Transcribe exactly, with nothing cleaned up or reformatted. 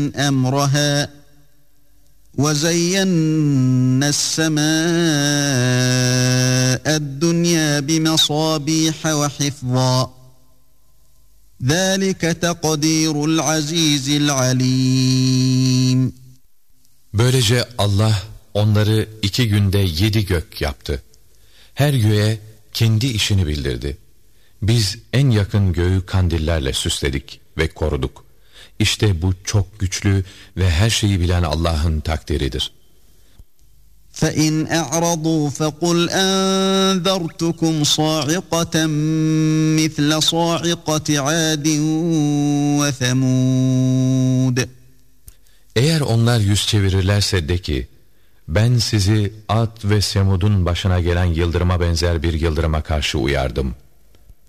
أمرها وزينا السماء الدنيا بمصابيح وحفظا ذلك تقدير العزيز العليم. Böylece Allah onları iki günde yedi gök yaptı. Her göğe kendi işini bildirdi. Biz en yakın göğü kandillerle süsledik ve koruduk. İşte bu çok güçlü ve her şeyi bilen Allah'ın takdiridir. فَإِنْ أَعْرَضُوا فَقُلْ أَنذَرْتُكُمْ صَاعِقَةً مِثْلَ صَاعِقَةِ عَادٍ وَثَمُودَ. Eğer onlar yüz çevirirlerse de ki, ben sizi Ad ve Semud'un başına gelen yıldırıma benzer bir yıldırıma karşı uyardım.